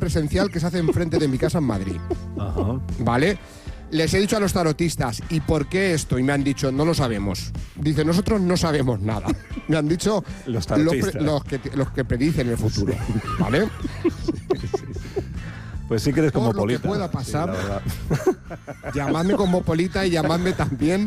presencial que se hace enfrente de mi casa en Madrid. Ajá. ¿Vale? Les he dicho a los tarotistas, ¿y por qué esto? Y me han dicho, no lo sabemos. Dice, nosotros no sabemos nada. Me han dicho los tarotistas. Los que predicen el futuro. ¿Vale? Pues sí que eres cosmopolita. Por lo que pueda pasar, sí, llamadme cosmopolita y llamadme también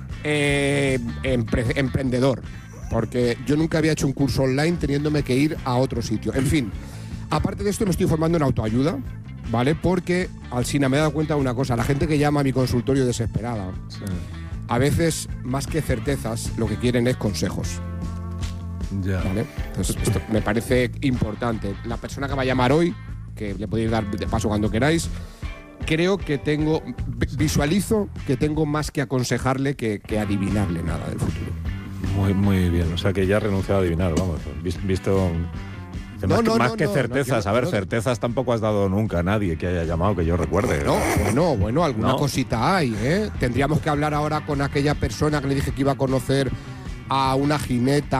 emprendedor. Porque yo nunca había hecho un curso online teniéndome que ir a otro sitio. En fin, aparte de esto me estoy formando en autoayuda, ¿vale? Porque, Alsina, me he dado cuenta de una cosa. La gente que llama a mi consultorio desesperada, sí, a veces, más que certezas, lo que quieren es consejos. Ya. ¿Vale? Entonces, esto me parece importante. La persona que va a llamar hoy, que le podéis dar de paso cuando queráis, creo que visualizo que tengo más que aconsejarle que adivinarle nada del futuro. Muy, muy bien. O sea que ya has renunciado a adivinar, vamos. Visto... Más que certezas, certezas tampoco has dado nunca a nadie que haya llamado que yo recuerde. Bueno, alguna cosita hay, ¿eh? Tendríamos que hablar ahora con aquella persona que le dije que iba a conocer a una jinete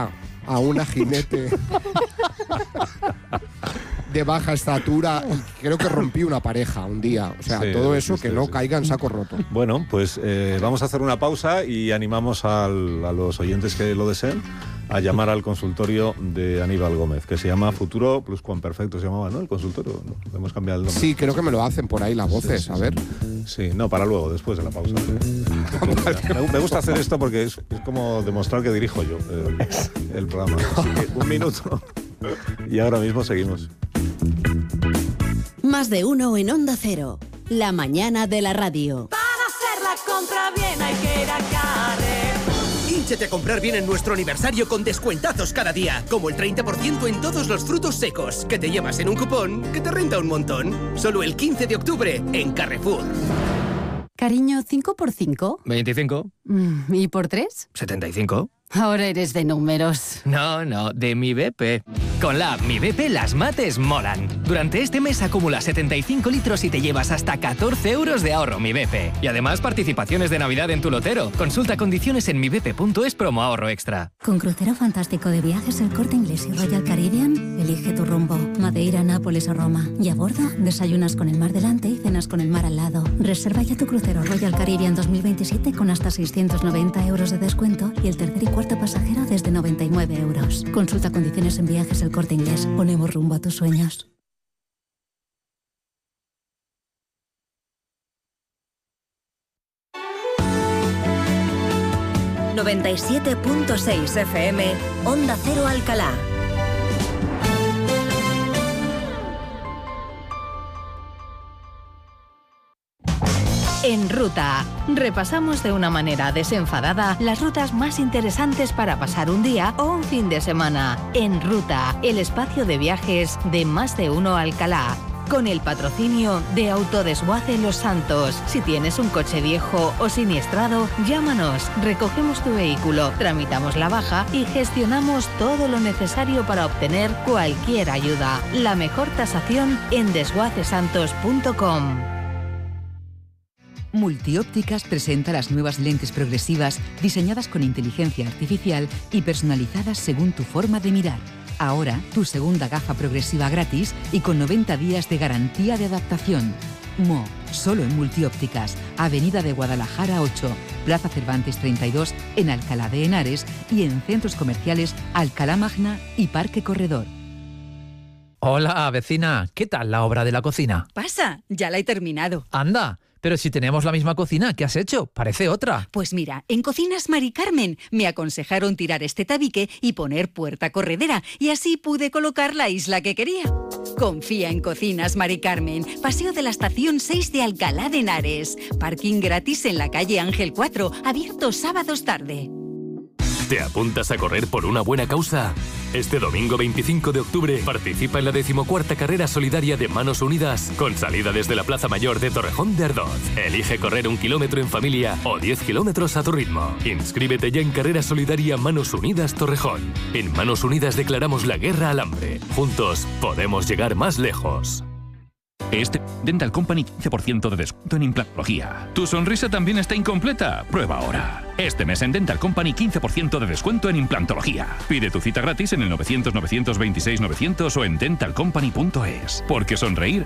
de baja estatura, y creo que rompí una pareja un día. O sea, sí, todo eso que no caiga en saco roto. Bueno, pues vamos a hacer una pausa y animamos a los oyentes que lo deseen a llamar al consultorio de Aníbal Gómez, que se llama Futuro Pluscuamperfecto, se llamaba, ¿no? El consultorio, ¿no? Hemos cambiado el nombre. Sí, creo que me lo hacen por ahí las voces, sí, a ver. Sí, no, para luego, después de la pausa. Me gusta hacer esto porque es como demostrar que dirijo yo el programa. Así que 1 minuto y ahora mismo seguimos. Más de uno en Onda Cero, la mañana de la radio. Para hacer la compra bien hay que ir a Carrer. Hínchate a comprar bien en nuestro aniversario con descuentazos cada día, como el 30% en todos los frutos secos, que te llevas en un cupón que te renta un montón. Solo el 15 de octubre en Carrefour. Cariño, ¿5 por 5? 25. ¿Y por 3? 75. Ahora eres de números. No, de Mi BP. Con la app Mi BP las mates molan. Durante este mes acumula 75 litros y te llevas hasta 14 euros de ahorro Mi BP. Y además participaciones de Navidad en tu lotero. Consulta condiciones en mibp.es promo ahorro extra. Con crucero fantástico de viajes El Corte Inglés y Royal Caribbean, elige tu rumbo. Madeira, Nápoles o Roma. Y a bordo, desayunas con el mar delante y cenas con el mar al lado. Reserva ya tu crucero Royal Caribbean 2027 con hasta 690 euros de descuento y el tercer y cuarto pasajero desde 99 euros. Consulta condiciones en viajes El Corte Inglés. Ponemos rumbo a tus sueños. ...97.6 FM, Onda Cero Alcalá. En Ruta, repasamos de una manera desenfadada las rutas más interesantes para pasar un día o un fin de semana. En Ruta, el espacio de viajes de Más de Uno Alcalá. Con el patrocinio de Autodesguace Los Santos. Si tienes un coche viejo o siniestrado, llámanos, recogemos tu vehículo, tramitamos la baja y gestionamos todo lo necesario para obtener cualquier ayuda. La mejor tasación en desguacesantos.com. Multiópticas presenta las nuevas lentes progresivas diseñadas con inteligencia artificial y personalizadas según tu forma de mirar. Ahora, tu segunda gafa progresiva gratis y con 90 días de garantía de adaptación. Solo en Multiópticas, Avenida de Guadalajara 8, Plaza Cervantes 32, en Alcalá de Henares y en centros comerciales Alcalá Magna y Parque Corredor. Hola, vecina, ¿qué tal la obra de la cocina? Pasa, ya la he terminado. Anda, pero si tenemos la misma cocina, ¿qué has hecho? Parece otra. Pues mira, en Cocinas Mari Carmen me aconsejaron tirar este tabique y poner puerta corredera, y así pude colocar la isla que quería. Confía en Cocinas Mari Carmen, Paseo de la Estación 6 de Alcalá de Henares. Parking gratis en la calle Ángel 4, abierto sábados tarde. ¿Te apuntas a correr por una buena causa? Este domingo 25 de octubre participa en la 14ª carrera solidaria de Manos Unidas con salida desde la Plaza Mayor de Torrejón de Ardoz. Elige correr 1 kilómetro en familia o 10 kilómetros a tu ritmo. Inscríbete ya en Carrera Solidaria Manos Unidas Torrejón. En Manos Unidas declaramos la guerra al hambre. Juntos podemos llegar más lejos. Este Dental Company 15% de descuento en implantología. ¿Tu sonrisa también está incompleta? Prueba ahora. Este mes en Dental Company 15% de descuento en implantología. Pide tu cita gratis en el 900 926 900 o en dentalcompany.es. Porque sonreír